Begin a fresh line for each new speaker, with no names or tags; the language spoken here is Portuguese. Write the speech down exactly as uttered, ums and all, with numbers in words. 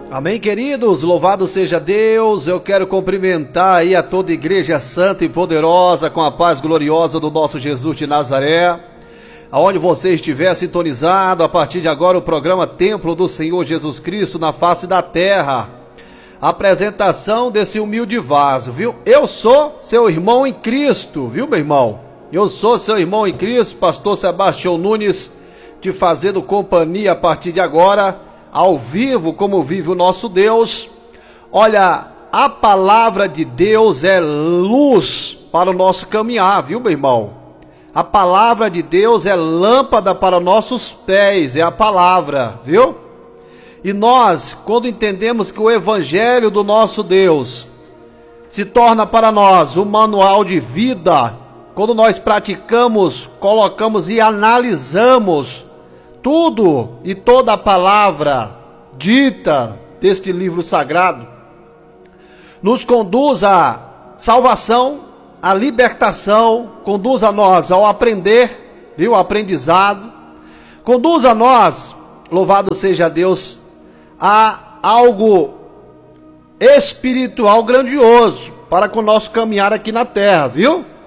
Amém, queridos, louvado seja Deus. Eu quero cumprimentar aí a toda a igreja santa e poderosa com a paz gloriosa do nosso Jesus de Nazaré. Aonde você estiver sintonizado, a partir de agora o programa Templo do Senhor Jesus Cristo na face da terra. Apresentação desse humilde vaso, viu? Eu sou seu irmão em Cristo, viu, meu irmão? Eu sou seu irmão em Cristo, pastor Sebastião Nunes, te fazendo companhia a partir de agora, ao vivo, como vive o nosso Deus. Olha, a palavra de Deus é luz para o nosso caminhar, viu, meu irmão? A palavra de Deus é lâmpada para nossos pés, é a palavra, viu? E nós, quando entendemos que o evangelho do nosso Deus se torna para nós um manual de vida, quando nós praticamos, colocamos e analisamos tudo e toda a palavra dita deste livro sagrado, nos conduz à salvação, à libertação, conduz a nós ao aprender, viu, aprendizado, conduz a nós, louvado seja Deus, a algo espiritual grandioso para com o nosso caminhar aqui na terra, viu?